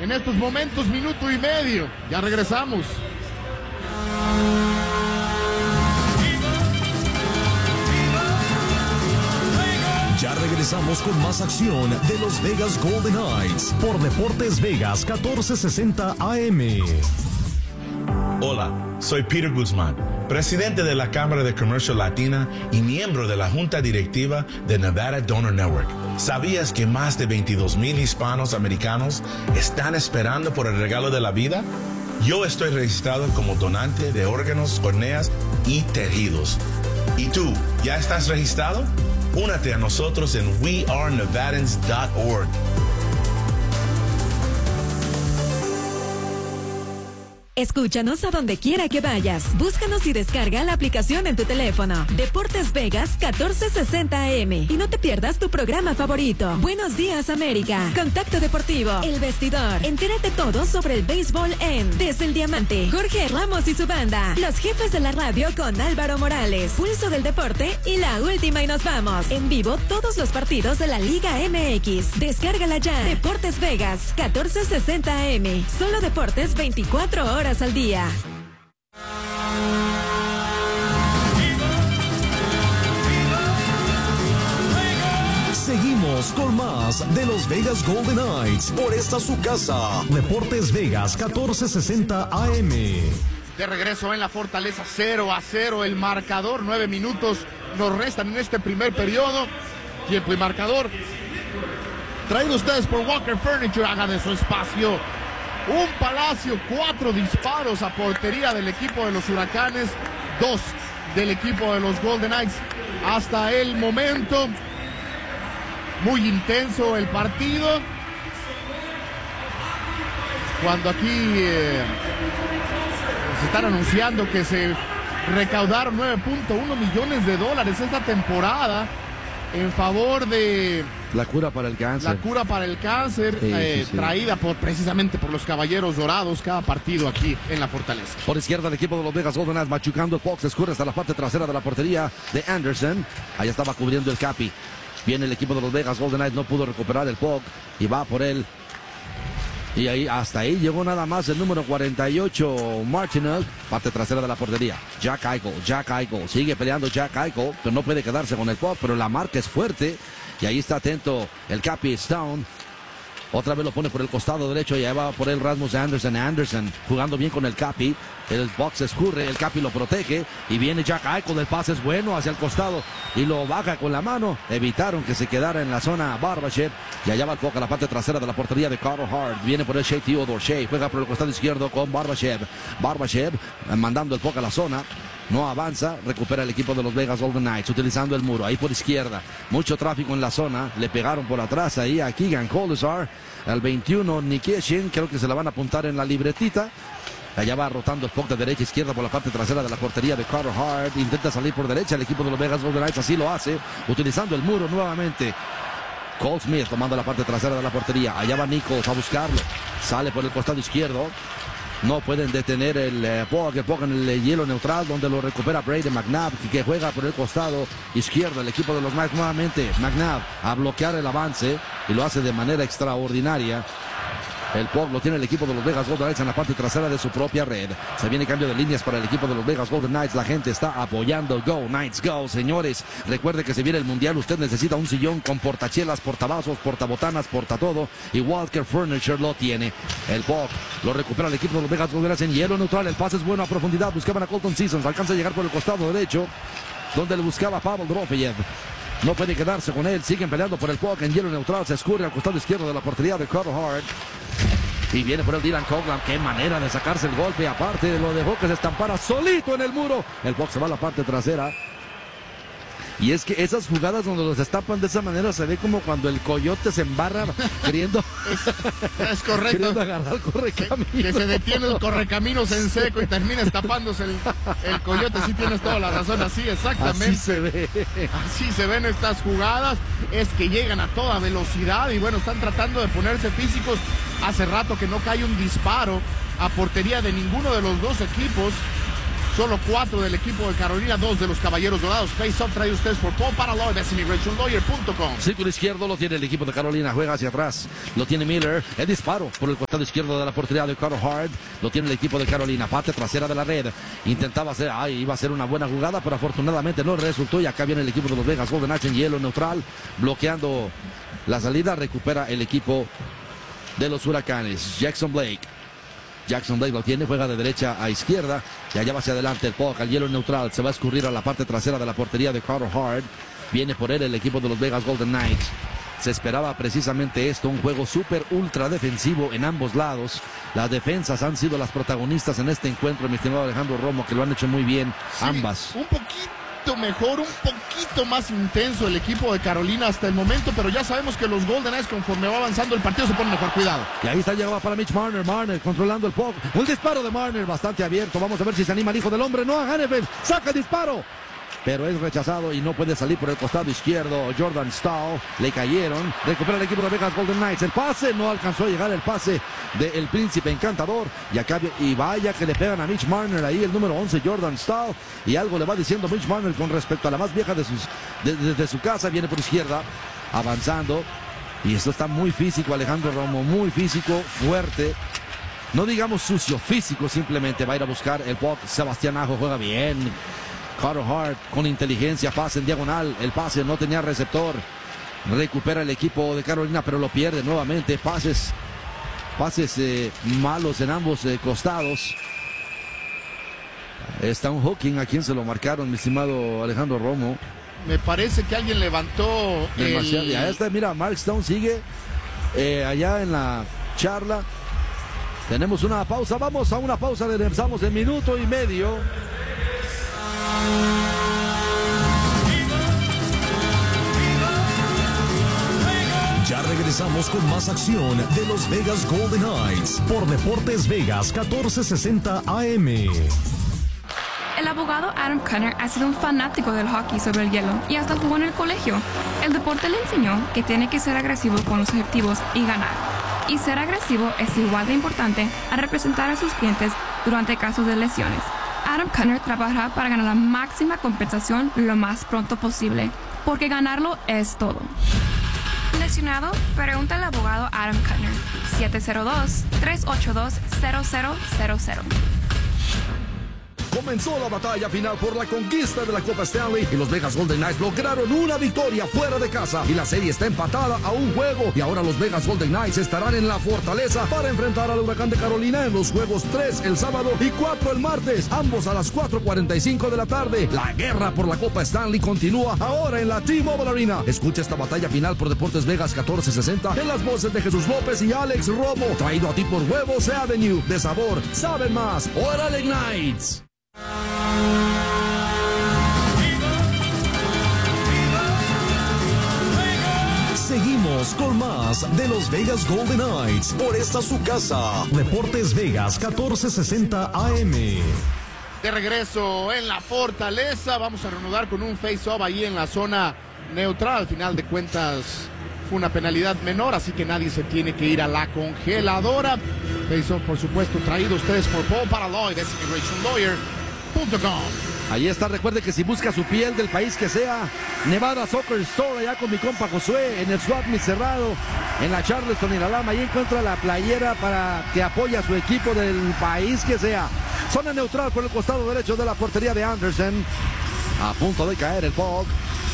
en estos momentos, minuto y medio. Ya regresamos. Ya regresamos con más acción de los Vegas Golden Knights por Deportes Vegas 1460 AM. Hola, soy Peter Guzmán, presidente de la Cámara de Comercio Latina y miembro de la Junta Directiva de Nevada Donor Network. ¿Sabías que más de 22,000 hispanos americanos están esperando por el regalo de la vida? Yo estoy registrado como donante de órganos, córneas y tejidos. ¿Y tú, ya estás registrado? Únete a nosotros en wearenevadans.org. Escúchanos a donde quiera que vayas. Búscanos y descarga la aplicación en tu teléfono. Deportes Vegas 1460 AM. Y no te pierdas tu programa favorito. Buenos días, América. Contacto Deportivo. El Vestidor. Entérate todo sobre el béisbol en Desde el Diamante. Jorge Ramos y su banda. Los jefes de la radio con Álvaro Morales. Pulso del deporte y la última y nos vamos. En vivo todos los partidos de la Liga MX. Descárgala ya. Deportes Vegas 1460 AM. Solo deportes 24 horas al día. Seguimos con más de los Vegas Golden Knights por esta su casa. Deportes Vegas 1460 AM. De regreso en la Fortaleza, 0-0 el marcador. 9 minutos nos restan en este primer periodo. Tiempo y marcador. Traído ustedes por Walker Furniture. Haga de su espacio un palacio. 4 disparos a portería del equipo de los Huracanes, 2 del equipo de los Golden Knights. Hasta el momento, muy intenso el partido. Cuando aquí se están anunciando que se recaudaron $9.1 millones esta temporada en favor de la cura para el cáncer. La cura para el cáncer, sí. Traída precisamente por los Caballeros Dorados, cada partido aquí en la Fortaleza. Por izquierda el equipo de los Vegas Golden Knights machucando el puck, se escurre hasta la parte trasera de la portería de Anderson. Ahí estaba cubriendo el Capi. Viene el equipo de los Vegas Golden Knights, no pudo recuperar el puck y va por él. Y ahí, hasta ahí llegó nada más el número 48, Martinez, parte trasera de la portería. Jack Eichel, sigue peleando Jack Eichel, pero no puede quedarse con el puck, pero la marca es fuerte. Y ahí está atento el Capi Stone. Otra vez lo pone por el costado derecho y ahí va por él Rasmus Anderson. Anderson jugando bien con el Capi. El box escurre, el Capi lo protege y viene Jack Eichel. El pase es bueno hacia el costado y lo baja con la mano. Evitaron que se quedara en la zona Barbashev. Y allá va el puck a la parte trasera de la portería de Carter Hart. Viene por el Shea Theodore. Shea juega por el costado izquierdo con Barbashev. Barbashev mandando el puck a la zona. No avanza, recupera el equipo de los Vegas Golden Knights utilizando el muro, ahí por izquierda. Mucho tráfico en la zona, le pegaron por atrás ahí a Keegan Colasar. Al 21 Nikeshin, creo que se la van a apuntar en la libretita. Allá va rotando el puck de derecha a izquierda por la parte trasera de la portería de Carter Hart. Intenta salir por derecha el equipo de los Vegas Golden Knights, así lo hace, utilizando el muro nuevamente. Cole Smith tomando la parte trasera de la portería. Allá va Nichols a buscarlo. Sale por el costado izquierdo. No pueden detener el puck en el hielo neutral, donde lo recupera Brady McNabb, que juega por el costado izquierdo. El equipo de los Knights nuevamente, McNabb a bloquear el avance y lo hace de manera extraordinaria. El puck lo tiene el equipo de los Vegas Golden Knights en la parte trasera de su propia red. Se viene cambio de líneas para el equipo de los Vegas Golden Knights. La gente está apoyando. Go Knights, go, señores. Recuerde que se viene el Mundial. Usted necesita un sillón con portachelas, portavasos, portabotanas, portatodo. Y Walker Furniture lo tiene. El puck lo recupera el equipo de los Vegas Golden Knights en hielo neutral. El pase es bueno a profundidad. Buscaban a Colton Sissons. Alcanza a llegar por el costado derecho, donde le buscaba Pavel Dorofeyev. No puede quedarse con él. Siguen peleando por el puck en hielo neutral. Se escurre al costado izquierdo de la portería de Carter Hart. Y viene por el Dylan Coghlan. Qué manera de sacarse el golpe. Aparte, lo dejó que se estampara solito en el muro. El puck se va a la parte trasera. Y es que esas jugadas donde los estampan de esa manera se ve como cuando el coyote se embarra queriendo, es correcto, queriendo agarrar el correcaminos. Que se detiene el correcaminos en seco y termina estápándose el coyote. Sí, tienes toda la razón, así exactamente. Así se ve. Así se ven estas jugadas. Es que llegan a toda velocidad y bueno, están tratando de ponerse físicos. Hace rato que no cae un disparo a portería de ninguno de los dos equipos. Solo 4 del equipo de Carolina, 2 de los Caballeros Dorados. Face-off trae ustedes por Paul Paraloy de immigrationlawyer.com. Círculo izquierdo lo tiene el equipo de Carolina, juega hacia atrás, lo tiene Miller, el disparo por el costado izquierdo de la portería de Carter Hart, lo tiene el equipo de Carolina, parte trasera de la red, intentaba hacer, iba a ser una buena jugada, pero afortunadamente no resultó, y acá viene el equipo de los Vegas Golden Knights en hielo neutral, bloqueando la salida, recupera el equipo de los Huracanes. Jackson Blake lo tiene, juega de derecha a izquierda y allá va hacia adelante el puck al hielo neutral, se va a escurrir a la parte trasera de la portería de Carter Hart, viene por él el equipo de los Vegas Golden Knights. Se esperaba precisamente esto, un juego súper ultra defensivo en ambos lados. Las defensas han sido las protagonistas en este encuentro, mi estimado Alejandro Romo, que lo han hecho muy bien, sí, ambas. Un poquito mejor, un poquito más intenso el equipo de Carolina hasta el momento, pero ya sabemos que los Golden Knights, conforme va avanzando el partido, se ponen mejor. Cuidado. Y ahí está llegado para Mitch Marner. Marner controlando el puck. Un disparo de Marner bastante abierto. Vamos a ver si se anima el hijo del hombre. Noah Hannafin saca el disparo, pero es rechazado y no puede salir por el costado izquierdo. Jordan Stahl, le cayeron. Recupera el equipo de Vegas Golden Knights. El pase, no alcanzó a llegar el pase del Príncipe Encantador. Y acá, y vaya que le pegan a Mitch Marner ahí, el número 11, Jordan Stahl. Y algo le va diciendo Mitch Marner con respecto a la más vieja de su casa. Viene por izquierda, avanzando. Y esto está muy físico, Alejandro Romo, muy físico, fuerte. No digamos sucio, físico simplemente. Va a ir a buscar el puck. Sebastián Aho juega bien. Carter Hart con inteligencia, pase en diagonal, el pase no tenía receptor, recupera el equipo de Carolina, pero lo pierde nuevamente. Pases malos en ambos costados. Está un hooking, ¿a quién se lo marcaron, mi estimado Alejandro Romo? Me parece que alguien levantó mira, Mark Stone sigue allá en la charla. Tenemos una pausa, vamos a una pausa, regresamos en minuto y medio. Ya regresamos con más acción de los Vegas Golden Knights por Deportes Vegas 1460 AM. El abogado Adam Cunner ha sido un fanático del hockey sobre el hielo y hasta jugó en el colegio. El deporte le enseñó que tiene que ser agresivo con los objetivos y ganar. Y ser agresivo es igual de importante a representar a sus clientes durante casos de lesiones. Adam Cunner trabajará para ganar la máxima compensación lo más pronto posible, porque ganarlo es todo. ¿Lesionado? Pregunta al abogado Adam Cunner. 702-382-0000. Comenzó la batalla final por la conquista de la Copa Stanley y los Vegas Golden Knights lograron una victoria fuera de casa y la serie está empatada a un juego y ahora los Vegas Golden Knights estarán en la fortaleza para enfrentar al Huracán de Carolina en los juegos 3 el sábado y 4 el martes, ambos a las 4:45 de la tarde. La guerra por la Copa Stanley continúa ahora en la T-Mobile Arena. Escucha esta batalla final por Deportes Vegas 1460 en las voces de Jesús López y Alex Romo, traído a ti por Huevos Avenue, de sabor, saben más. ¡Órale, Knights! Seguimos con más de los Vegas Golden Knights por esta su casa, Deportes Vegas 1460 AM. De regreso en la fortaleza, vamos a reanudar con un face-off ahí en la zona neutral. Al final de cuentas fue una penalidad menor, así que nadie se tiene que ir a la congeladora. Face-off, por supuesto, traído ustedes por Paul Paraloy de immigrationlawyer.com. Ahí está, recuerde que si busca su piel del país que sea, Nevada Soccer Store, allá con mi compa Josué, en el Swap Meet cerrado, en la Charleston y la Lama, ahí encuentra la playera para que apoye a su equipo del país que sea. Zona neutral por el costado derecho de la portería de Anderson, a punto de caer el puck.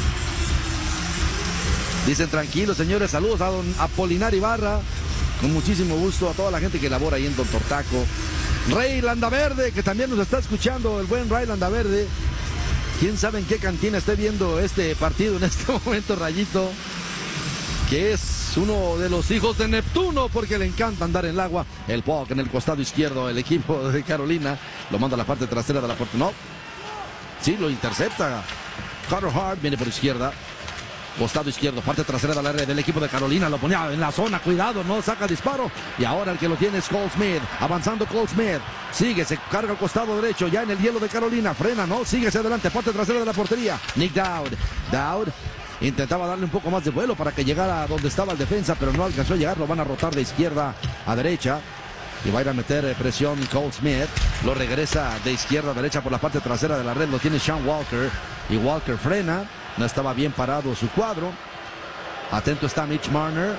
Dicen tranquilos, señores, saludos a don Apolinar Ibarra, con muchísimo gusto a toda la gente que labora ahí en Don Tortaco. Rey Landaverde, que también nos está escuchando, el buen Rey Landaverde. Quién sabe en qué cantina esté viendo este partido en este momento, Rayito, que es uno de los hijos de Neptuno, porque le encanta andar en el agua. El puck en el costado izquierdo, el equipo de Carolina lo manda a la parte trasera de la puerta. No, sí, lo intercepta. Carter Hart viene por izquierda. Costado izquierdo, parte trasera de la red del equipo de Carolina, lo ponía en la zona, cuidado, no saca disparo. Y ahora el que lo tiene es Cole Smith, avanzando Cole Smith, sigue, se carga al costado derecho, ya en el hielo de Carolina, frena, no, sigue hacia adelante, parte trasera de la portería. Nick Dowd intentaba darle un poco más de vuelo para que llegara a donde estaba el defensa, pero no alcanzó a llegar, lo van a rotar de izquierda a derecha. y va a ir a meter presión Cole Smith. Lo regresa de izquierda a derecha por la parte trasera de la red. Lo tiene Sean Walker y Walker frena. No estaba bien parado su cuadro. Atento está Mitch Marner.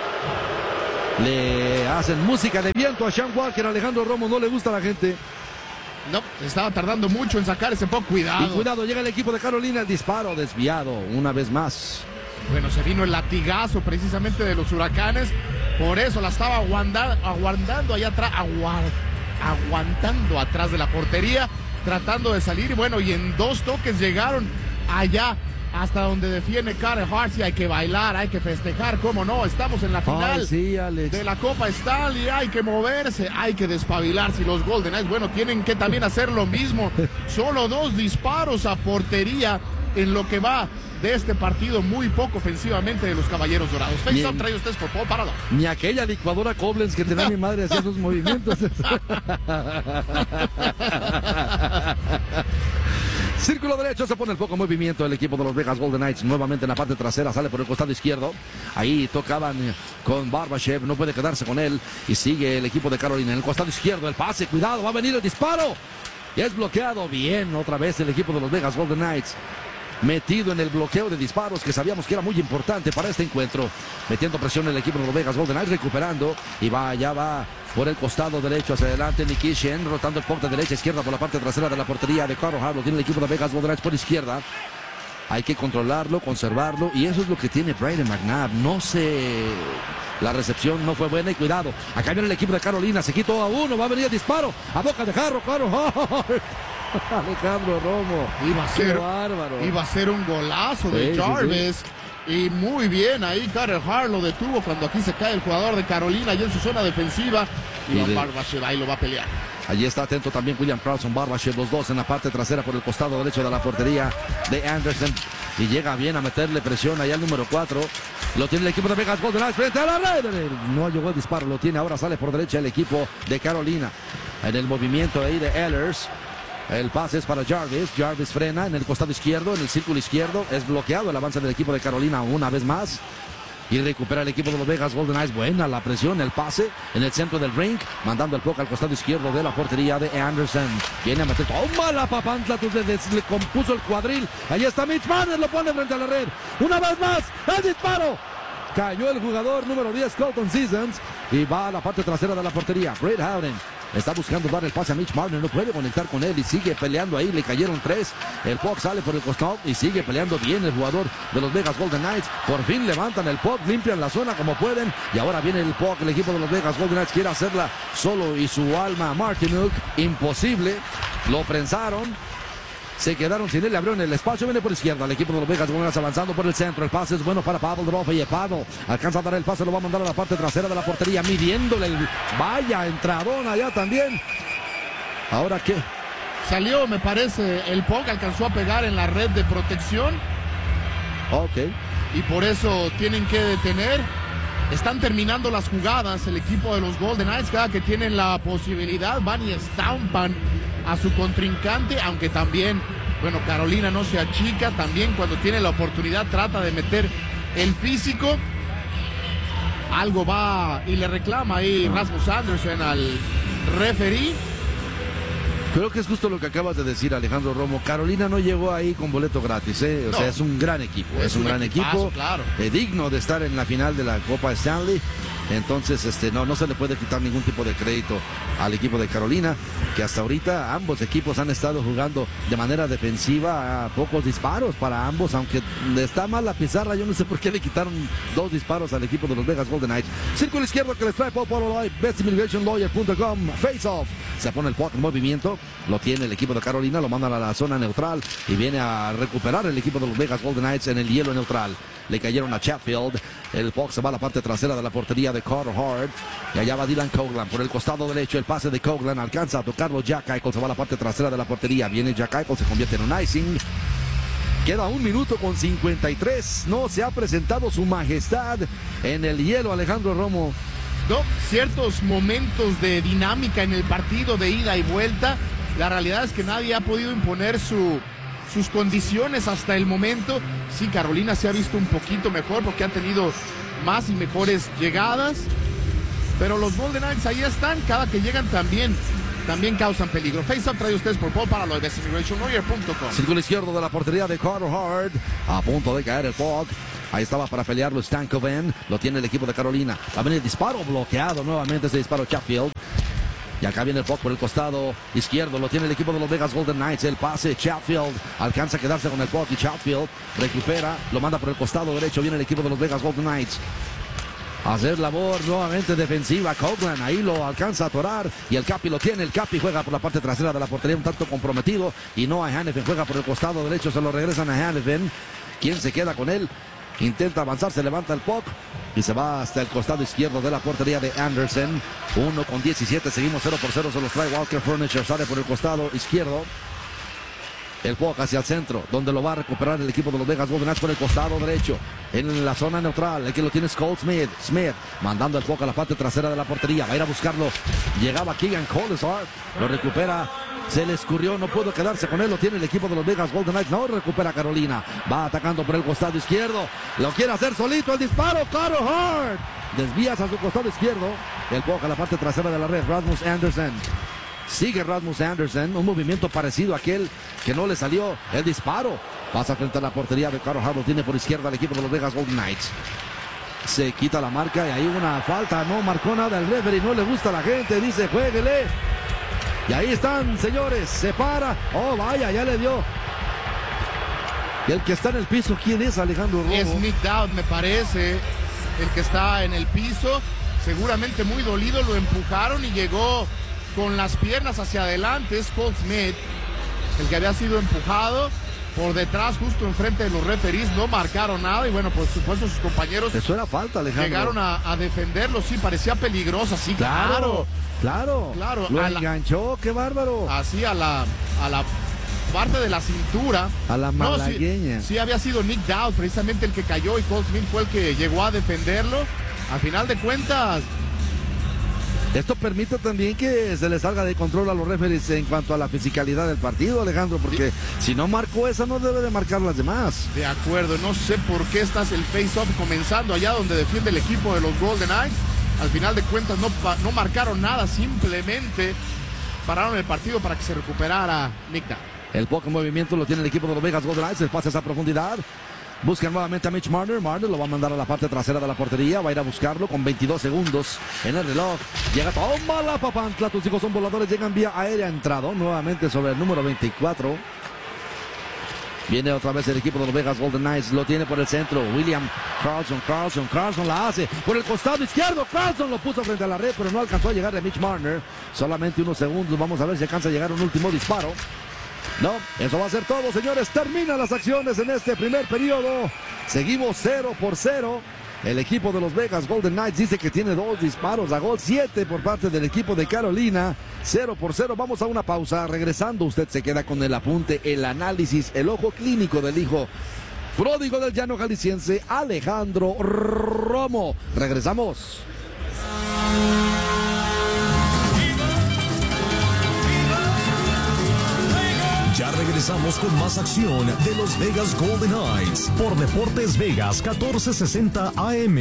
Le hacen música de viento a Sean Walker. Alejandro Romo, no le gusta a la gente. No, estaba tardando mucho en sacar ese poco. Cuidado. Y cuidado, llega el equipo de Carolina. El disparo desviado una vez más. Bueno, se vino el latigazo precisamente de los Huracanes. Por eso la estaba aguantando allá atrás. Aguantando atrás de la portería. Tratando de salir. Y bueno, y en 2 toques llegaron allá hasta donde defiende Carter Hart. Sí, hay que bailar, hay que festejar, cómo no, estamos en la final de la Copa Stanley, hay que moverse, hay que despabilarse. Y los Golden Knights, bueno, tienen que también hacer lo mismo. Solo 2 disparos a portería en lo que va de este partido, muy poco ofensivamente de los Caballeros Dorados. Face-off trae ustedes por Paul Parado. Ni aquella licuadora Koblenz que tenía mi madre hacía sus movimientos. Círculo derecho, se pone el poco movimiento el equipo de los Vegas Golden Knights. Nuevamente en la parte trasera, sale por el costado izquierdo. Ahí tocaban con Barbashev, no puede quedarse con él. Y sigue el equipo de Carolina en el costado izquierdo. El pase, cuidado, va a venir el disparo. Y es bloqueado bien otra vez el equipo de los Vegas Golden Knights. Metido en el bloqueo de disparos que sabíamos que era muy importante para este encuentro. Metiendo presión el equipo de los Vegas Golden Knights, recuperando. Y ya va por el costado derecho hacia adelante Nikishin, rotando el puck de derecha a izquierda por la parte trasera de la portería de Carter Hart. Lo tiene el equipo de Vegas Golden Knights por izquierda. Hay que controlarlo, conservarlo. Y eso es lo que tiene Brayden McNabb. No sé... La recepción no fue buena y cuidado. Acá viene el equipo de Carolina. Se quitó a 1. Va a venir el disparo. A boca de jarro. Carter Hart. Alejandro Romo. Iba a ser un golazo de Jarvis. Y muy bien ahí Carter Hart lo detuvo cuando aquí se cae el jugador de Carolina y en su zona defensiva. Y Barbashev ahí lo va a pelear. Allí está atento también William Carlson, Barbashev, los dos en la parte trasera por el costado derecho de la portería de Anderson. Y llega bien a meterle presión allá al número 4. Lo tiene el equipo de Vegas Golden Knights frente a la red. No llegó el disparo, lo tiene. Ahora sale por derecha el equipo de Carolina. En el movimiento ahí de Ehlers. El pase es para Jarvis. Jarvis frena en el costado izquierdo, en el círculo izquierdo. Es bloqueado el avance del equipo de Carolina una vez más. Y recupera el equipo de los Vegas Golden Knights. Buena la presión, el pase en el centro del rink. Mandando el puck al costado izquierdo de la portería de Anderson. Viene a meter. ¡Toma la papantla! Le compuso el cuadril. Ahí está Mitch Marner. Lo pone frente a la red. Una vez más. ¡El disparo! Cayó el jugador número 10, Colton Seasons. Y va a la parte trasera de la portería. Brett Howden está buscando dar el pase a Mitch Marner. No puede conectar con él y sigue peleando ahí. Le cayeron 3. El puck sale por el costado y sigue peleando bien el jugador de los Vegas Golden Knights. Por fin levantan el puck, limpian la zona como pueden. Y ahora viene el puck. El equipo de los Vegas Golden Knights quiere hacerla solo y su alma Martinook. Imposible. Lo prensaron. Se quedaron sin él, le abrieron el espacio, viene por izquierda el equipo de los Vegas Golden Knights avanzando por el centro. El pase es bueno para Pavel Dorofei y Pavel alcanza a dar el pase, lo va a mandar a la parte trasera de la portería, midiéndole el... Vaya entradón allá también. ¿Ahora qué? Salió, me parece, el puck, alcanzó a pegar en la red de protección. Ok. Y por eso tienen que detener. Están terminando las jugadas el equipo de los Golden Knights. Cada que tienen la posibilidad van y estampan a su contrincante, aunque también, bueno, Carolina no se achica, también cuando tiene la oportunidad trata de meter el físico. Algo va y le reclama ahí Rasmus Anderson al referee. Creo que es justo lo que acabas de decir, Alejandro Romo. Carolina no llegó ahí con boleto gratis, ¿eh? O sea, es un gran equipo. Es un gran equipo, claro. Digno de estar en la final de la Copa Stanley. Entonces, no se le puede quitar ningún tipo de crédito al equipo de Carolina, que hasta ahorita ambos equipos han estado jugando de manera defensiva, a pocos disparos para ambos, aunque está mal la pizarra. Yo no sé por qué le quitaron 2 disparos al equipo de los Vegas Golden Knights. Círculo izquierdo que les trae Paul Parado, bestimmigrationlawyer.com, face off. Se pone el puck en movimiento, lo tiene el equipo de Carolina, lo mandan a la zona neutral y viene a recuperar el equipo de los Vegas Golden Knights en el hielo neutral. Le cayeron a Chatfield, el puck se va a la parte trasera de la portería de Carter Hart y allá va Dylan Coghlan por el costado derecho. El pase de Coghlan alcanza a tocarlo Jack Eichel, se va a la parte trasera de la portería. Viene Jack Eichel, se convierte en un icing. Queda 1 minuto con 53. No se ha presentado su majestad en el hielo, Alejandro Romo. No, ciertos momentos de dinámica en el partido de ida y vuelta. La realidad es que nadie ha podido imponer sus condiciones hasta el momento. Sí, Carolina se ha visto un poquito mejor porque ha tenido más y mejores llegadas. pero los Golden Knights ahí están, cada que llegan también causan peligro. Face-up trae ustedes por Paul Paraloy de CelebrationWarrior.com. Círculo izquierdo de la portería de Carter Hart. A punto de caer el puck. Ahí estaba para pelearlo Stankoven. Lo tiene el equipo de Carolina. Va a venir el disparo bloqueado nuevamente. Ese disparo Chatfield. Y acá viene el puck por el costado izquierdo. Lo tiene el equipo de los Vegas Golden Knights. El pase Chatfield. Alcanza a quedarse con el puck y Chatfield recupera. Lo manda por el costado derecho. Viene el equipo de los Vegas Golden Knights. Hacer labor nuevamente defensiva. Coughlin ahí lo alcanza a atorar. Y el Capi lo tiene. El Capi juega por la parte trasera de la portería un tanto comprometido. Y no a Hanifin. Juega por el costado derecho. Se lo regresan a Hanifin. ¿Quién se queda con él? Intenta avanzar. Se levanta el puck. Y se va hasta el costado izquierdo de la portería de Anderson. 1:17. Seguimos 0-0. Se los trae Walker Furniture. Sale por el costado izquierdo. El puck hacia el centro, donde lo va a recuperar el equipo de los Vegas Golden Knights por el costado derecho. En la zona neutral, el que lo tiene es Cole Smith. Smith mandando el puck a la parte trasera de la portería. Va a ir a buscarlo. Llegaba Keegan Colesar. Lo recupera. Se le escurrió, no pudo quedarse con él. Lo tiene el equipo de los Vegas Golden Knights. No recupera Carolina. Va atacando por el costado izquierdo. Lo quiere hacer solito. El disparo. Carter Hart. Desvías a su costado izquierdo. El puck a la parte trasera de la red. Rasmus Anderson. Sigue Rasmus Anderson, un movimiento parecido a aquel que no le salió el disparo. Pasa frente a la portería de Carter Hart, lo tiene por izquierda el equipo de los Vegas Golden Knights. Se quita la marca y hay una falta, no marcó nada el referee, no le gusta a la gente, dice jueguele. Y ahí están, señores, se para. Oh, vaya, ya le dio. Y el que está en el piso, ¿quién es? Alejandro Rojo. Es Nick Dowd, me parece, el que está en el piso. Seguramente muy dolido, lo empujaron y llegó con las piernas hacia adelante. Es Cole Smith, el que había sido empujado por detrás, justo enfrente de los referees. No marcaron nada y bueno, por supuesto sus compañeros eso era falta, Alejandro. Llegaron a defenderlo. Sí, parecía peligrosa, sí, claro. Lo enganchó, qué bárbaro. Así a la parte de la cintura. A la malagueña. Sí, había sido Nick Dowd precisamente el que cayó y Cole Smith fue el que llegó a defenderlo. A final de cuentas, esto permite también que se le salga de control a los referees en cuanto a la fisicalidad del partido, Alejandro, porque si no marcó esa, no debe de marcar las demás. De acuerdo, no sé por qué estás el face-off comenzando allá donde defiende el equipo de los Golden Knights. Al final de cuentas no marcaron nada, simplemente pararon el partido para que se recuperara Nick Dowd. El poco movimiento lo tiene el equipo de los Vegas Golden Knights, el pase a esa profundidad. Buscan nuevamente a Mitch Marner. Marner lo va a mandar a la parte trasera de la portería. Va a ir a buscarlo con 22 segundos en el reloj. Llega, toma la Papantla. Tus hijos son voladores. Llegan vía aérea. Entrado nuevamente sobre el número 24. Viene otra vez el equipo de los Vegas Golden Knights. Lo tiene por el centro. William Carlson la hace por el costado izquierdo. Carlson lo puso frente a la red, pero no alcanzó a llegar a Mitch Marner. Solamente unos segundos. Vamos a ver si alcanza a llegar un último disparo. No, eso va a ser todo, señores. Terminan las acciones en este primer periodo. Seguimos 0-0. El equipo de los Vegas Golden Knights dice que tiene 2 disparos a gol, 7 por parte del equipo de Carolina. 0-0. Vamos a una pausa. Regresando, usted se queda con el apunte, el análisis, el ojo clínico del hijo pródigo del llano jalisciense, Alejandro Romo. Regresamos. Ya regresamos con más acción de los Vegas Golden Knights por Deportes Vegas 1460 AM.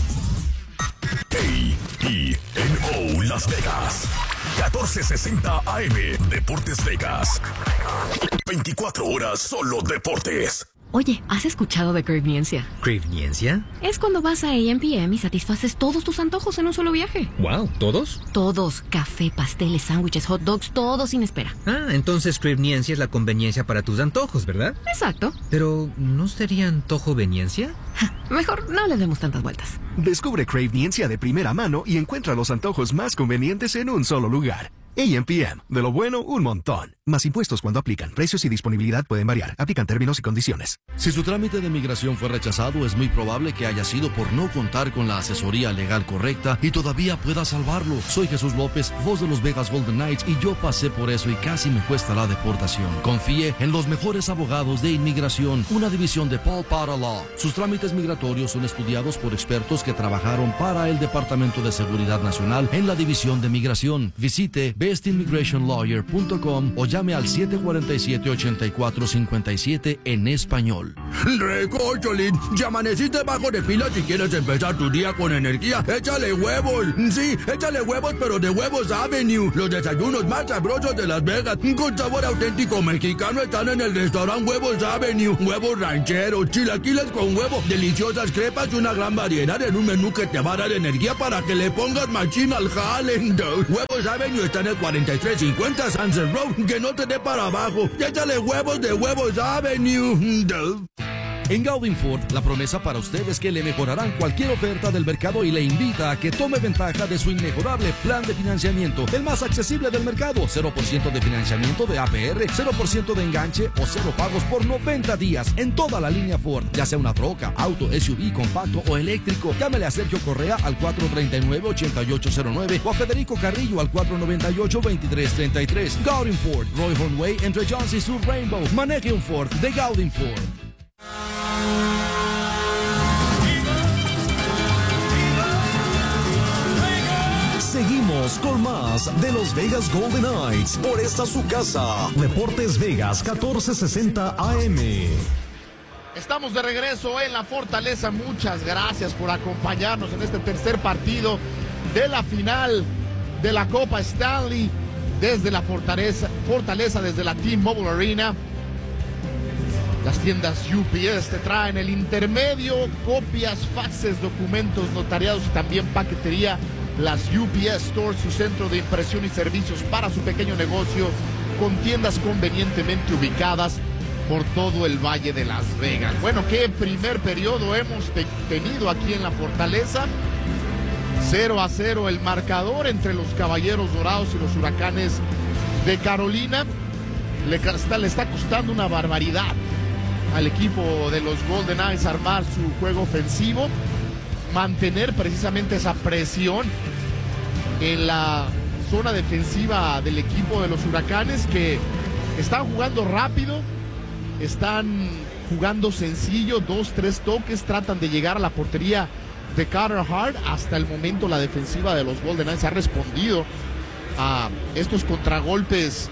KENO Las Vegas 1460 AM. Deportes Vegas. 24 horas solo deportes. Oye, ¿has escuchado de Craveniencia? ¿Craveniencia? Es cuando vas a A&PM y satisfaces todos tus antojos en un solo viaje. Wow, ¿todos? Todos. Café, pasteles, sándwiches, hot dogs, todo sin espera. Ah, entonces Craveniencia es la conveniencia para tus antojos, ¿verdad? Exacto. Pero, ¿no sería antojoveniencia? Mejor no le demos tantas vueltas. Descubre Craveniencia de primera mano y encuentra los antojos más convenientes en un solo lugar. A&PM, de lo bueno, un montón. Más impuestos cuando aplican. Precios y disponibilidad pueden variar. Aplican términos y condiciones. Si su trámite de migración fue rechazado, es muy probable que haya sido por no contar con la asesoría legal correcta y todavía pueda salvarlo. Soy Jesús López, voz de los Vegas Golden Knights, y yo pasé por eso y casi me cuesta la deportación. Confíe en los mejores abogados de inmigración, una división de Paul Potter Law. Sus trámites migratorios son estudiados por expertos que trabajaron para el Departamento de Seguridad Nacional en la División de Migración. Visite bestimmigrationlawyer.com o llame al 747-8457 en español. Recócholín, si amaneciste bajo de pila y quieres empezar tu día con energía, échale huevos. Sí, échale huevos, pero de Huevos Avenue. Los desayunos más sabrosos de Las Vegas, con sabor auténtico mexicano, están en el restaurante Huevos Avenue. Huevos rancheros, chilaquiles con huevo, deliciosas crepas y una gran variedad en un menú que te va a dar energía para que le pongas machín al jale. Huevos Avenue está en el 4350 Sunset Road, que no te dé para abajo. Échale huevos de Huevos Avenue. En Gaudin Ford, la promesa para usted es que le mejorarán cualquier oferta del mercado y le invita a que tome ventaja de su inmejorable plan de financiamiento, el más accesible del mercado. 0% de financiamiento de APR, 0% de enganche o 0 pagos por 90 días en toda la línea Ford, ya sea una troca, auto, SUV, compacto o eléctrico. Llámele a Sergio Correa al 439-8809 o a Federico Carrillo al 498-2333. Gaudin Ford, Roy Hornway, entre Johns y Sur Rainbow. Maneje un Ford de Gaudin Ford. Seguimos con más de los Vegas Golden Knights por esta su casa. Deportes Vegas 1460 AM. Estamos de regreso en la Fortaleza. Muchas gracias por acompañarnos en este tercer partido de la final de la Copa Stanley desde la Fortaleza, desde la T-Mobile Arena. Las tiendas UPS te traen el intermedio, copias, faxes, documentos notariados y también paquetería. Las UPS Stores, su centro de impresión y servicios para su pequeño negocio, con tiendas convenientemente ubicadas por todo el Valle de Las Vegas. Bueno, qué primer periodo hemos tenido aquí en la Fortaleza. 0-0 el marcador entre los Caballeros Dorados y los Huracanes de Carolina. Le está costando una barbaridad al equipo de los Golden Knights armar su juego ofensivo, mantener precisamente esa presión en la zona defensiva del equipo de los Huracanes, que están jugando rápido, están jugando sencillo, 2-3 toques, tratan de llegar a la portería de Carter Hart. Hasta el momento la defensiva de los Golden Knights ha respondido a estos contragolpes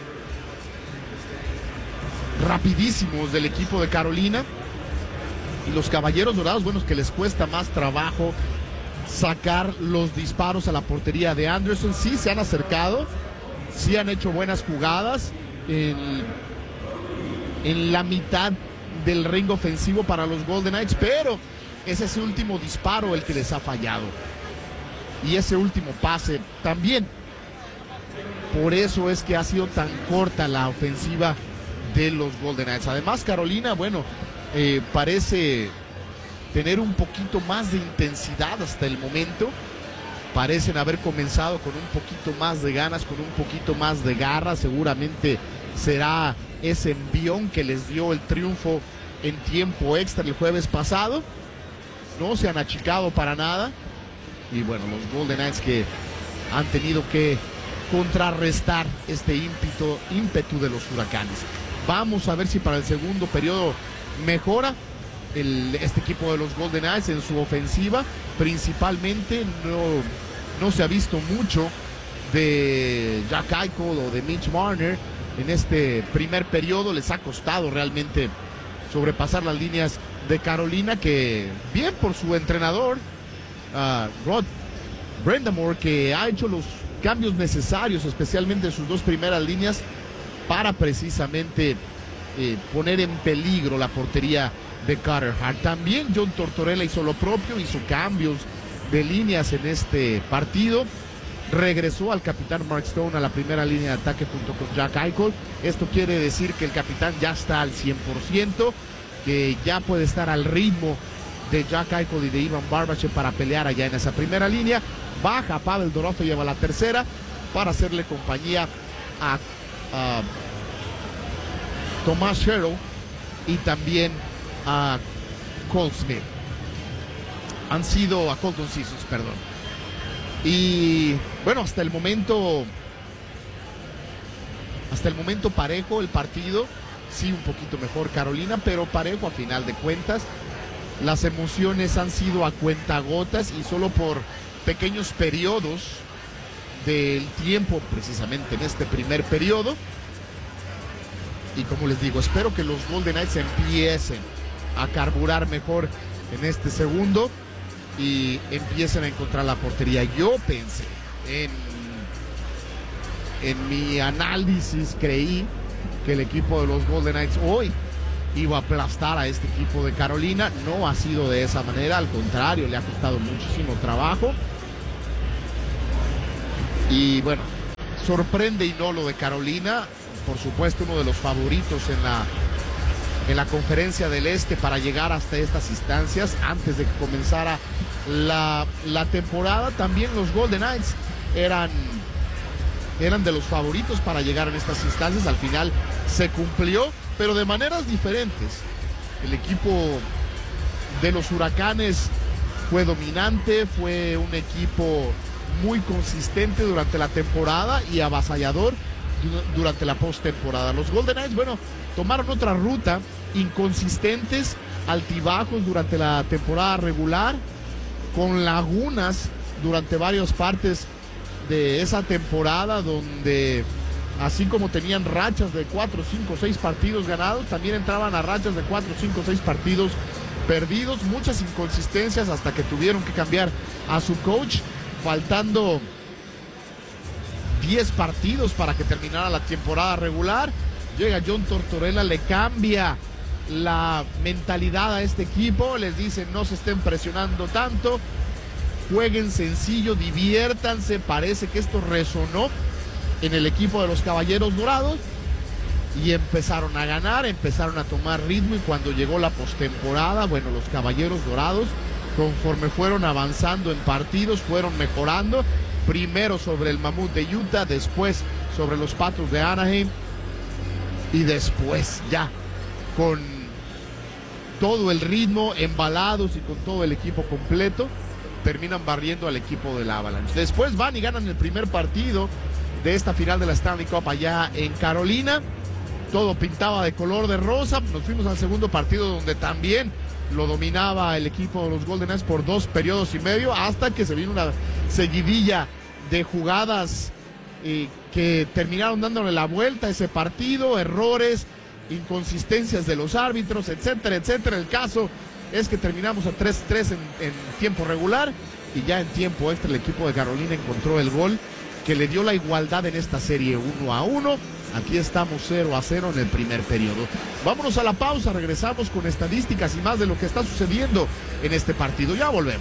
rapidísimos del equipo de Carolina. Y los Caballeros Dorados, bueno, es que les cuesta más trabajo sacar los disparos a la portería de Anderson. Sí se han acercado, sí han hecho buenas jugadas en la mitad del ring ofensivo para los Golden Knights, pero es ese último disparo el que les ha fallado, y ese último pase también. Por eso es que ha sido tan corta la ofensiva de los Golden Knights. Además, Carolina, bueno, parece tener un poquito más de intensidad hasta el momento. Parecen haber comenzado con un poquito más de ganas, con un poquito más de garra. Seguramente será ese envión que les dio el triunfo en tiempo extra el jueves pasado. No se han achicado para nada. Y bueno, los Golden Knights que han tenido que contrarrestar este ímpetu de los Huracanes. Vamos a ver si para el segundo periodo mejora este equipo de los Golden Knights en su ofensiva. Principalmente no se ha visto mucho de Jack Eichel o de Mitch Marner en este primer periodo. Les ha costado realmente sobrepasar las líneas de Carolina, que bien por su entrenador Rod Brind'Amour, que ha hecho los cambios necesarios, especialmente en sus dos primeras líneas, para precisamente poner en peligro la portería de Carter Hart. También John Tortorella hizo lo propio, hizo cambios de líneas en este partido. Regresó al capitán Mark Stone a la primera línea de ataque junto con Jack Eichel. Esto quiere decir que el capitán ya está al 100%, que ya puede estar al ritmo de Jack Eichel y de Ivan Barbashev para pelear allá en esa primera línea. Baja Pavel Dorofeyev, lleva la tercera para hacerle compañía a Thomas Hertl y también a Cole Smith. Han sido a Colton Sissons, perdón. Y bueno, hasta el momento parejo el partido. Sí, un poquito mejor Carolina, pero parejo a final de cuentas. Las emociones han sido a cuentagotas y solo por pequeños periodos del tiempo precisamente en este primer periodo. Y como les digo, espero que los Golden Knights empiecen a carburar mejor en este segundo y empiecen a encontrar la portería. Yo pensé en mi análisis, creí que el equipo de los Golden Knights hoy iba a aplastar a este equipo de Carolina. No ha sido de esa manera, al contrario, le ha costado muchísimo trabajo. Y bueno, sorprende y no lo de Carolina. Por supuesto, uno de los favoritos en la conferencia del Este para llegar hasta estas instancias. Antes de que comenzara la temporada, también los Golden Knights eran de los favoritos para llegar en estas instancias. Al final se cumplió, pero de maneras diferentes. El equipo de los Huracanes fue dominante, fue un equipo muy consistente durante la temporada y avasallador durante la postemporada. Los Golden Knights, bueno, tomaron otra ruta, inconsistentes, altibajos durante la temporada regular, con lagunas durante varias partes de esa temporada, donde así como tenían rachas de 4, 5, 6 partidos ganados, también entraban a rachas de 4, 5, 6 partidos perdidos, muchas inconsistencias hasta que tuvieron que cambiar a su coach, faltando 10 partidos para que terminara la temporada regular. Llega John Tortorella, le cambia la mentalidad a este equipo, les dice no se estén presionando tanto, jueguen sencillo, diviértanse. Parece que esto resonó en el equipo de los Caballeros Dorados y empezaron a ganar, empezaron a tomar ritmo, y cuando llegó la postemporada, bueno, los Caballeros Dorados, conforme fueron avanzando en partidos, fueron mejorando. Primero sobre el Mamut de Utah, después sobre los Patos de Anaheim, y después ya con todo el ritmo, embalados y con todo el equipo completo, terminan barriendo al equipo del Avalanche. Después van y ganan el primer partido de esta final de la Stanley Cup allá en Carolina. Todo pintaba de color de rosa. Nos fuimos al segundo partido, donde también lo dominaba el equipo de los Golden Knights por 2 periodos y medio, hasta que se vino una seguidilla de jugadas que terminaron dándole la vuelta a ese partido, errores, inconsistencias de los árbitros, etcétera, etcétera. El caso es que terminamos a 3-3 en tiempo regular, y ya en tiempo extra el equipo de Carolina encontró el gol que le dio la igualdad en esta serie 1-1. Aquí estamos 0-0 en el primer periodo. Vámonos a la pausa, regresamos con estadísticas y más de lo que está sucediendo en este partido. Ya volvemos.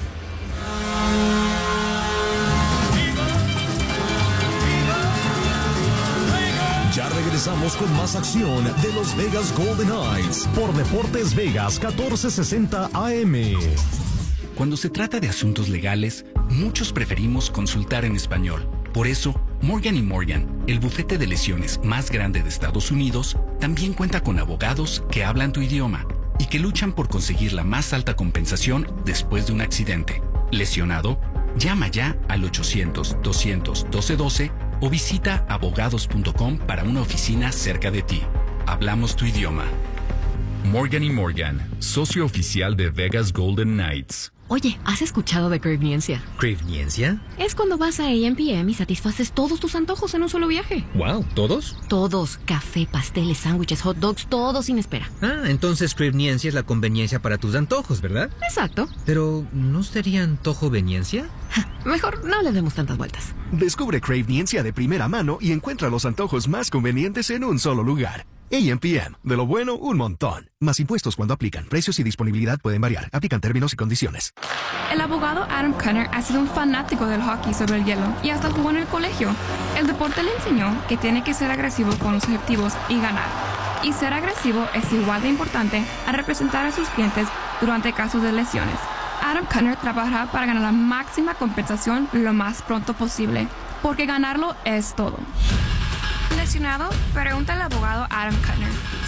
Ya regresamos con más acción de los Vegas Golden Knights por Deportes Vegas 1460 AM. Cuando se trata de asuntos legales, muchos preferimos consultar en español. Por eso, Morgan & Morgan, el bufete de lesiones más grande de Estados Unidos, también cuenta con abogados que hablan tu idioma y que luchan por conseguir la más alta compensación después de un accidente. ¿Lesionado? Llama ya al 800-200-1212 o visita abogados.com para una oficina cerca de ti. Hablamos tu idioma. Morgan & Morgan, socio oficial de Vegas Golden Knights. Oye, ¿has escuchado de Craveniencia? ¿Craveniencia? Es cuando vas a A&PM y satisfaces todos tus antojos en un solo viaje. Wow, ¿todos? Todos. Café, pasteles, sándwiches, hot dogs, todo sin espera. Ah, entonces Craveniencia es la conveniencia para tus antojos, ¿verdad? Exacto. Pero, ¿no sería antojoveniencia? Mejor no le demos tantas vueltas. Descubre Craveniencia de primera mano y encuentra los antojos más convenientes en un solo lugar. A&PM, de lo bueno, un montón. Más impuestos cuando aplican. Precios y disponibilidad pueden variar. Aplican términos y condiciones. El abogado Adam Cunner ha sido un fanático del hockey sobre el hielo y hasta jugó en el colegio. El deporte le enseñó que tiene que ser agresivo con los objetivos y ganar. Y ser agresivo es igual de importante a representar a sus clientes durante casos de lesiones. Adam Cunner trabajará para ganar la máxima compensación lo más pronto posible, porque ganarlo es todo. ¿Lesionado? Pregunta al abogado Adam Cunner.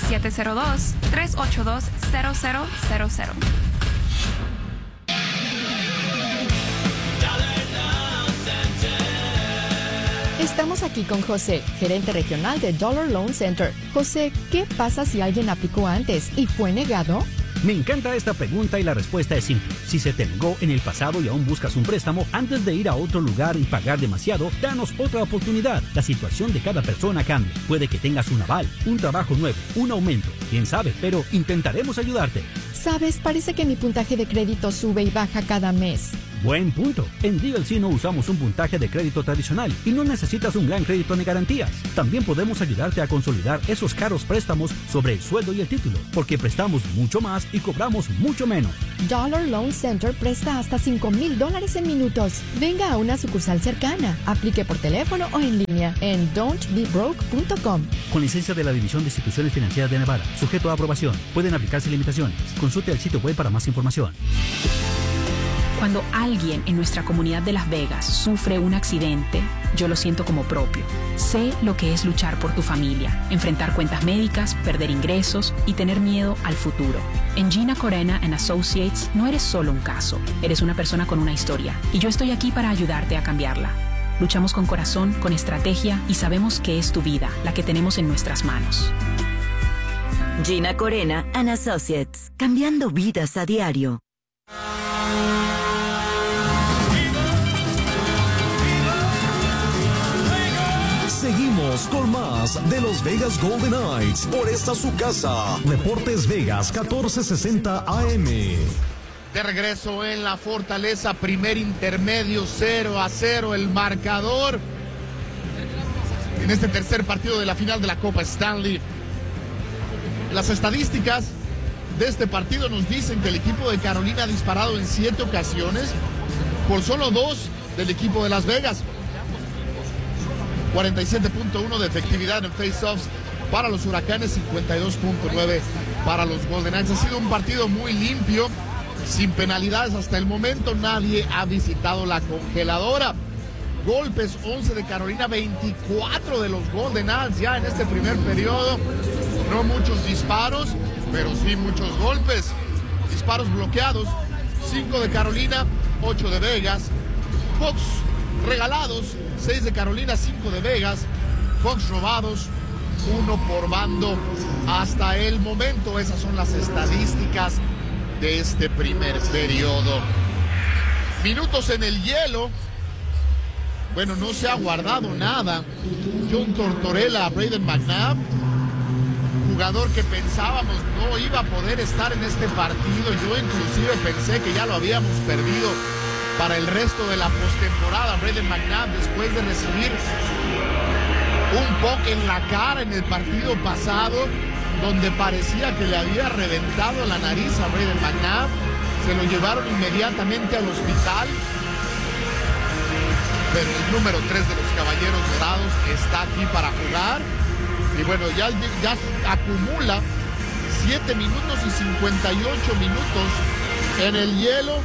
702-382-0000. Estamos aquí con José, gerente regional de Dollar Loan Center. José, ¿qué pasa si alguien aplicó antes y fue negado? Me encanta esta pregunta y la respuesta es simple. Si se te negó en el pasado y aún buscas un préstamo, antes de ir a otro lugar y pagar demasiado, danos otra oportunidad. La situación de cada persona cambia. Puede que tengas un aval, un trabajo nuevo, un aumento. Quién sabe, pero intentaremos ayudarte. Sabes, parece que mi puntaje de crédito sube y baja cada mes. Buen punto. En DLC no usamos un puntaje de crédito tradicional y no necesitas un gran crédito ni garantías. También podemos ayudarte a consolidar esos caros préstamos sobre el sueldo y el título, porque prestamos mucho más y cobramos mucho menos. Dollar Loan Center presta hasta $5,000 en minutos. Venga a una sucursal cercana. Aplique por teléfono o en línea en don'tbebroke.com. Con licencia de la División de Instituciones Financieras de Nevada, sujeto a aprobación. Pueden aplicarse limitaciones. Consulte el sitio web para más información. Cuando alguien en nuestra comunidad de Las Vegas sufre un accidente, yo lo siento como propio. Sé lo que es luchar por tu familia, enfrentar cuentas médicas, perder ingresos y tener miedo al futuro. En Gina Corena & Associates no eres solo un caso, eres una persona con una historia y yo estoy aquí para ayudarte a cambiarla. Luchamos con corazón, con estrategia y sabemos que es tu vida la que tenemos en nuestras manos. Gina Corena & Associates, cambiando vidas a diario. Seguimos con más de los Vegas Golden Knights por esta su casa. Deportes Vegas 1460 AM. De regreso en la Fortaleza, primer intermedio, 0-0 el marcador. En este tercer partido de la final de la Copa Stanley. Las estadísticas de este partido nos dicen que el equipo de Carolina ha disparado en 7 ocasiones, por solo 2 del equipo de Las Vegas. 47.1 de efectividad en face-offs para los Huracanes, 52.9 para los Golden Knights. Ha sido un partido muy limpio, sin penalidades hasta el momento. Nadie ha visitado la congeladora. Golpes, 11 de Carolina, 24 de los Golden Knights ya en este primer periodo. No muchos disparos, pero sí muchos golpes. Disparos bloqueados, 5 de Carolina, 8 de Vegas. Pucks regalados, 6 de Carolina, 5 de Vegas. Pucks robados, 1 por bando hasta el momento. Esas son las estadísticas de este primer periodo. Minutos en el hielo. Bueno, no se ha guardado nada. John Tortorella, Brayden McNabb, jugador que pensábamos no iba a poder estar en este partido. Yo inclusive pensé que ya lo habíamos perdido para el resto de la postemporada. Brayden McNabb, después de recibir un poke en la cara en el partido pasado, donde parecía que le había reventado la nariz a Brayden McNabb, se lo llevaron inmediatamente al hospital. Pero el número 3 de los Caballeros Dorados está aquí para jugar. Y bueno, ya acumula 7 minutos y 58 minutos en el hielo.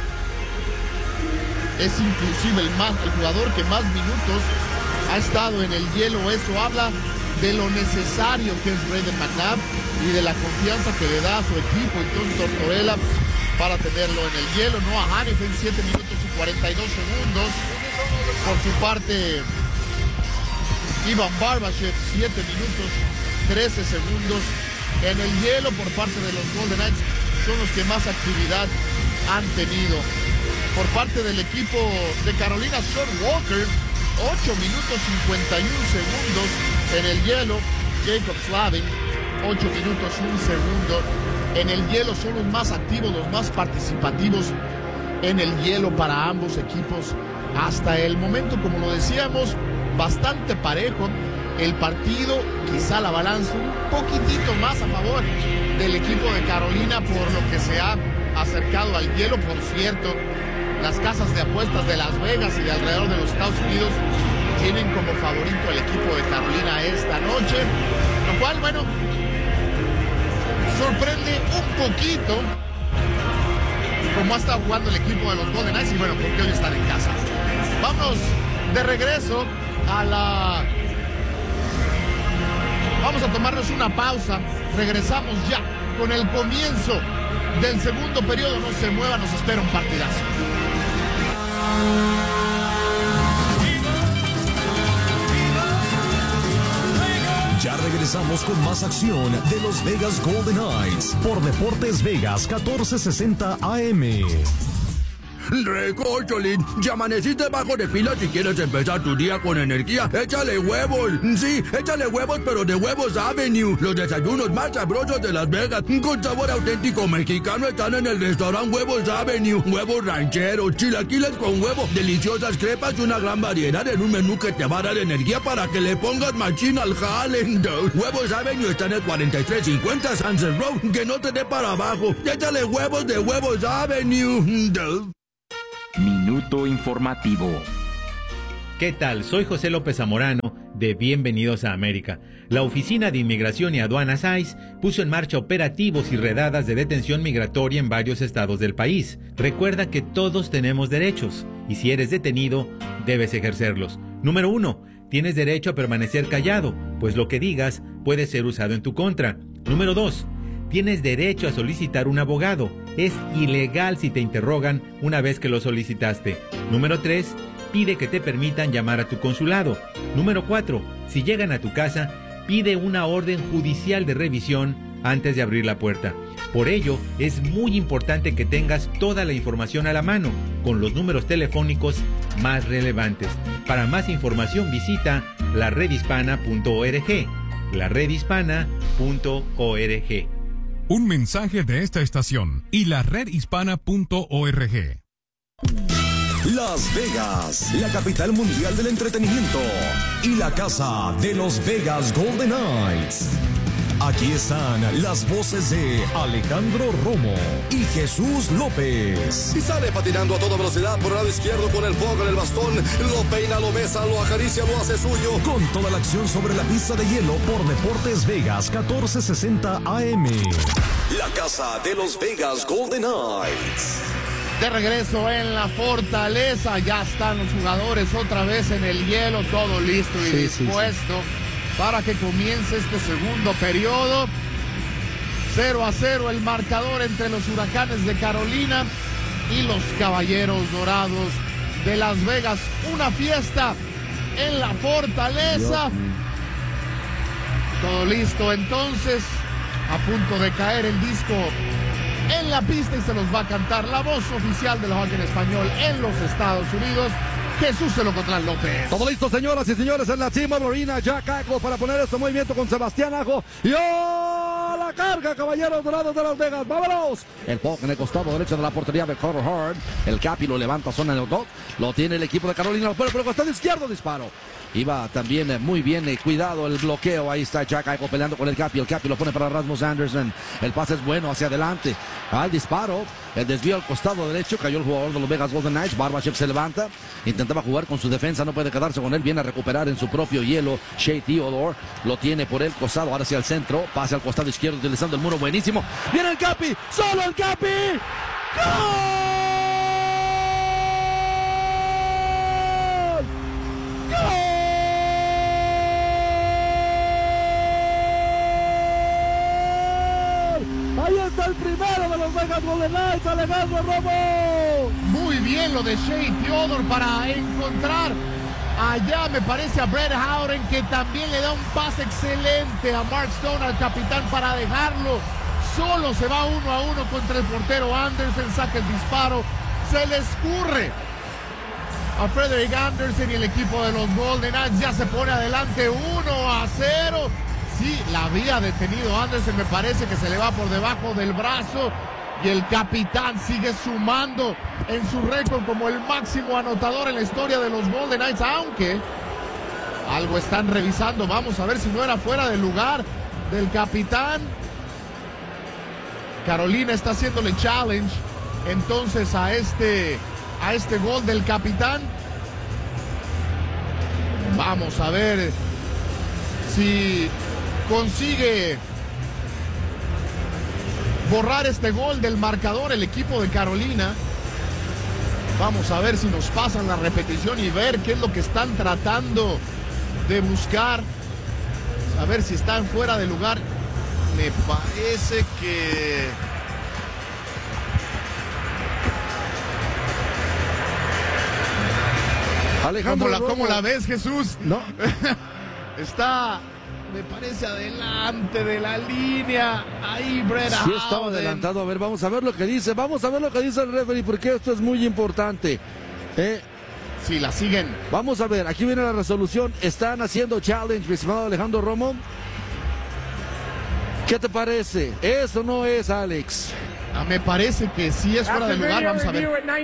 Es inclusive el jugador que más minutos ha estado en el hielo. Eso habla de lo necesario que es Brayden McNabb y de la confianza que le da a su equipo y John Tortorella para tenerlo en el hielo. Noah Hanifin, 7 minutos y 42 segundos. Por su parte, Ivan Barbashev, 7 minutos 13 segundos en el hielo. Por parte de los Golden Knights, son los que más actividad han tenido. Por parte del equipo de Carolina, Sean Walker, 8 minutos 51 segundos en el hielo. Jacob Slavin, 8 minutos 1 segundo en el hielo. Son los más activos, los más participativos en el hielo para ambos equipos hasta el momento. Como lo decíamos, bastante parejo el partido, quizá la balanza un poquitito más a favor del equipo de Carolina por lo que se ha acercado al hielo. Por cierto, las casas de apuestas de Las Vegas y de alrededor de los Estados Unidos tienen como favorito al equipo de Carolina esta noche, lo cual, bueno, sorprende un poquito como ha estado jugando el equipo de los Golden Knights y bueno, porque hoy están en casa. Vamos de regreso a la... Vamos a tomarnos una pausa. Regresamos ya con el comienzo del segundo periodo. No se mueva, nos espera un partidazo. Ya regresamos regresamos con más acción de los Vegas Golden Knights por Deportes Vegas 1460 AM. Recórcholis, ya amaneciste bajo de pila si quieres empezar tu día con energía. Échale huevos. Sí, échale huevos, pero de Huevos Avenue. Los desayunos más sabrosos de Las Vegas, con sabor auténtico mexicano, están en el restaurante Huevos Avenue. Huevos rancheros, chilaquiles con huevo, deliciosas crepas y una gran variedad en un menú que te va a dar energía para que le pongas machín al jale. Huevos Avenue está en el 4350 Sunset Road. Que no te dé para abajo. Échale huevos de Huevos Avenue. Minuto informativo. ¿Qué tal? Soy José López Zamorano de Bienvenidos a América. La Oficina de Inmigración y Aduanas ICE puso en marcha operativos y redadas de detención migratoria en varios estados del país. Recuerda que todos tenemos derechos y si eres detenido, debes ejercerlos. Número 1. Tienes derecho a permanecer callado, pues lo que digas puede ser usado en tu contra. Número 2. Tienes derecho a solicitar un abogado. Es ilegal si te interrogan una vez que lo solicitaste. Número 3. Pide que te permitan llamar a tu consulado. Número 4. Si llegan a tu casa, pide una orden judicial de revisión antes de abrir la puerta. Por ello, es muy importante que tengas toda la información a la mano, con los números telefónicos más relevantes. Para más información visita laredhispana.org. laredhispana.org. Un mensaje de esta estación y la redhispana.org. Las Vegas, la capital mundial del entretenimiento y la casa de los Vegas Golden Knights. Aquí están las voces de Alejandro Romo y Jesús López. Y sale patinando a toda velocidad por el lado izquierdo con el puck en el bastón. Lo peina, lo besa, lo acaricia, lo hace suyo. Con toda la acción sobre la pista de hielo por Deportes Vegas 1460 AM. La casa de los Vegas Golden Knights. De regreso en la fortaleza, ya están los jugadores otra vez en el hielo, todo listo y dispuesto para que comience este segundo periodo. 0-0 el marcador entre los Huracanes de Carolina y los Caballeros Dorados de Las Vegas. Una fiesta en la fortaleza. Todo listo entonces, a punto de caer el disco en la pista y se los va a cantar la voz oficial del hockey en español en los Estados Unidos, Jesús Elocotlán López. Todo listo, señoras y señores, en la Team Marina, Jack Eichel para poner este movimiento con Sebastián Ajo. Y ¡oh! La carga, Caballeros Dorados de Las Vegas. ¡Vámonos! El puck en el costado derecho de la portería de Carter Hart. El Capi lo levanta, zona en el dot. Lo tiene el equipo de Carolina. Pero por el costado izquierdo, disparo. Iba también muy bien cuidado el bloqueo. Ahí está Jack Eichel peleando con el Capi. El Capi lo pone para Rasmus Anderson. El pase es bueno hacia adelante. Al disparo. El desvío al costado derecho. Cayó el jugador de los Vegas Golden Knights. Barbashev se levanta. Intentaba jugar con su defensa. No puede quedarse con él. Viene a recuperar en su propio hielo. Shea Theodore lo tiene por el costado. Ahora hacia el centro. Pase al costado izquierdo utilizando el muro. Buenísimo. Viene el Capi. Solo el Capi. ¡Gol! Ahí está el primero de los Vegas Golden Knights, Alejandro Romo. Muy bien lo de Shea Theodore para encontrar allá, me parece, a Brett Howden, que también le da un pase excelente a Mark Stone, al capitán, para dejarlo solo. Se va 1-1 contra el portero Anderson, saca el disparo, se le escurre a Frederik Andersen y el equipo de los Golden Knights ya se pone adelante 1-0. Sí, la había detenido Anderson, me parece que se le va por debajo del brazo y el capitán sigue sumando en su récord como el máximo anotador en la historia de los Golden Knights, aunque algo están revisando. Vamos a ver si no era fuera de lugar del capitán. Carolina está haciéndole challenge entonces a este gol del capitán. Vamos a ver si consigue borrar este gol del marcador el equipo de Carolina. Vamos a ver si nos pasan la repetición y ver qué es lo que están tratando de buscar. A ver si están fuera de lugar. Me parece que... Alejandro, ¿Cómo la ves, Jesús? No. Está Me parece adelante de la línea. Ahí Brett Sí estaba Howden. adelantado. A ver, vamos a ver lo que dice. Vamos a ver lo que dice el referee, porque esto es muy importante. Sí, la siguen. Vamos a ver, aquí viene la resolución. Están haciendo challenge, mi estimado Alejandro Romo. ¿Qué te parece? ¿Eso no es, Alex? Me parece que sí es fuera de lugar. Vamos a ver.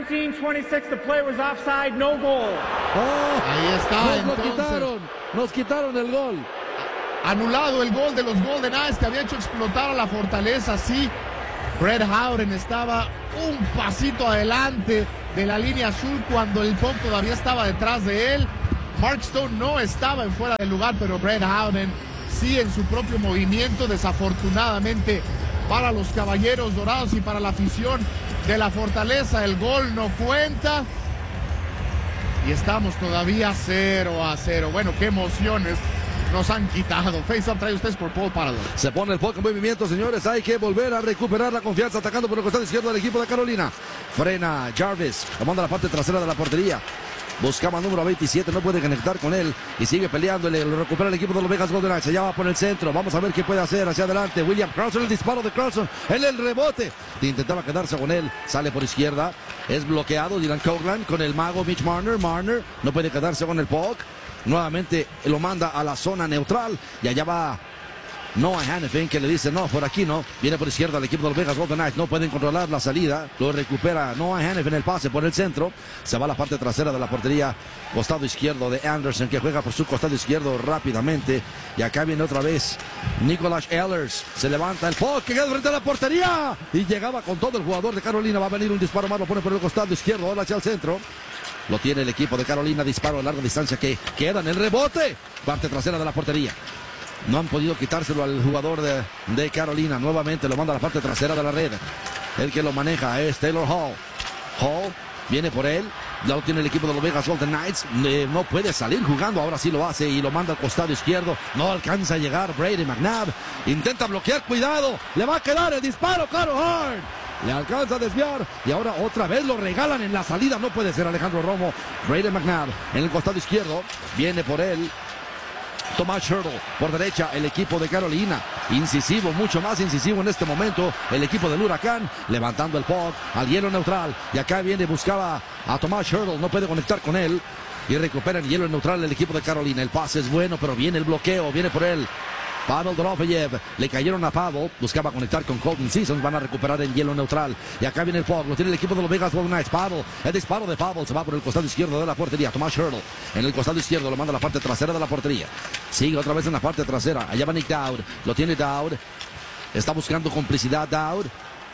Ahí está, entonces. Nos quitaron el gol. Anulado el gol de los Golden Knights, que había hecho explotar a la Fortaleza. Sí, Brett Howden estaba un pasito adelante de la línea azul cuando el puck todavía estaba detrás de él. Mark Stone no estaba en fuera de lugar, pero Brett Howden sí en su propio movimiento. Desafortunadamente para los Caballeros Dorados y para la afición de la Fortaleza, el gol no cuenta. Y estamos todavía 0-0. Bueno, qué emociones nos han quitado. Face Up trae ustedes por Paul Parador. Se pone el puck en movimiento, señores. Hay que volver a recuperar la confianza, atacando por el costado izquierdo del equipo de Carolina. Frena Jarvis, lo manda a la parte trasera de la portería. Buscaba número 27, no puede conectar con él y sigue peleando. Lo recupera el equipo de los Vegas Golden Knights. Allá va por el centro. Vamos a ver qué puede hacer hacia adelante. William Karlsson, el disparo de Karlsson en el rebote. Intentaba quedarse con él. Sale por izquierda. Es bloqueado Dylan Coghlan con el mago Mitch Marner. Marner no puede quedarse con el puck. Nuevamente lo manda a la zona neutral y allá va Noah Hanifin, que le dice no, por aquí no. Viene por izquierda el equipo de los Vegas Golden Knights. No pueden controlar la salida. Lo recupera Noah Hanifin, el pase por el centro. Se va a la parte trasera de la portería, costado izquierdo de Anderson, que juega por su costado izquierdo rápidamente. Y acá viene otra vez Nicholas Ehlers. Se levanta el puck, que queda frente a la portería. Y llegaba con todo el jugador de Carolina. Va a venir un disparo más, lo pone por el costado izquierdo, ahora hacia el centro. Lo tiene el equipo de Carolina. Disparo a larga distancia que queda en el rebote. Parte trasera de la portería. No han podido quitárselo al jugador de Carolina. Nuevamente lo manda a la parte trasera de la red. El que lo maneja es Taylor Hall. Hall viene por él. Ya lo tiene el equipo de los Vegas Golden Knights. No puede salir jugando. Ahora sí lo hace y lo manda al costado izquierdo. No alcanza a llegar Brady McNabb. Intenta bloquear. Cuidado. Le va a quedar el disparo. Caro Hart. Le alcanza a desviar y ahora otra vez lo regalan en la salida. No puede ser Alejandro Romo. Brady McNabb en el costado izquierdo. Viene por él Thomas Hertl por derecha, el equipo de Carolina. Incisivo, mucho más incisivo en este momento. El equipo del Huracán levantando el puck al hielo neutral. Y acá viene, buscaba a Thomas Hertl. No puede conectar con él. Y recupera el hielo neutral el equipo de Carolina. El pase es bueno, pero viene el bloqueo. Viene por él Pavel Dorofeyev, le cayeron a Pavel, buscaba conectar con Colton Sissons, van a recuperar el hielo neutral. Y acá viene el puck, lo tiene el equipo de los Vegas Golden Knights. Pavel, el disparo de Pavel se va por el costado izquierdo de la portería. Thomas Hertl en el costado izquierdo, lo manda a la parte trasera de la portería. Sigue otra vez en la parte trasera, allá va Nick Dowd, lo tiene Dowd, está buscando complicidad Dowd.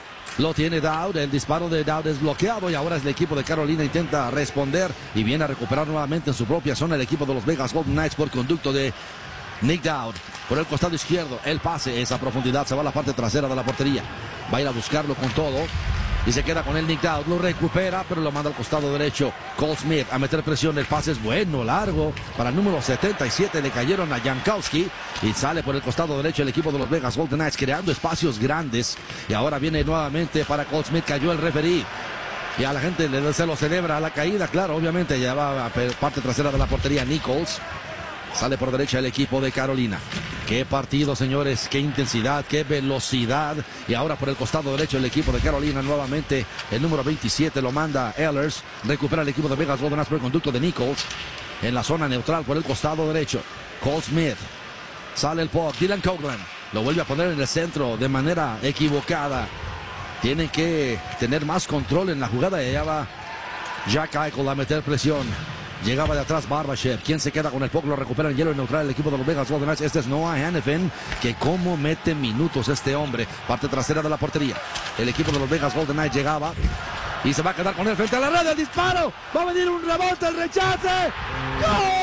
Lo tiene Dowd, el disparo de Dowd es bloqueado y ahora es el equipo de Carolina, intenta responder y viene a recuperar nuevamente en su propia zona el equipo de los Vegas Golden Knights por conducto de Nick Dowd. Por el costado izquierdo, el pase, esa profundidad, se va a la parte trasera de la portería. Va a ir a buscarlo con todo y se queda con él Nick Dowd. Lo recupera, pero lo manda al costado derecho. Cole Smith a meter presión, el pase es bueno, largo. Para el número 77 le cayeron a Jankowski y sale por el costado derecho el equipo de los Vegas Golden Knights, creando espacios grandes. Y ahora viene nuevamente para Cole Smith, cayó el referee. Y a la gente se lo celebra a la caída, claro, obviamente ya va a parte trasera de la portería Nichols. Sale por derecha el equipo de Carolina. Qué partido, señores, qué intensidad, qué velocidad. Y ahora por el costado derecho el equipo de Carolina nuevamente. El número 27 lo manda Ehlers. Recupera el equipo de Vegas Golden Knights por el conducto de Nichols. En la zona neutral por el costado derecho. Cole Smith. Sale el puck. Dylan Coghlan lo vuelve a poner en el centro de manera equivocada. Tienen que tener más control en la jugada. Y allá va Jack Eichel a meter presión. Llegaba de atrás Barbashev. ¿Quién se queda con el puck? Lo recupera el hielo neutral el equipo de los Vegas Golden Knights. Este es Noah Hanifin, que cómo mete minutos este hombre. Parte trasera de la portería. El equipo de los Vegas Golden Knights llegaba y se va a quedar con él frente a la red. El disparo. Va a venir un rebote, el rechace. ¡Gol!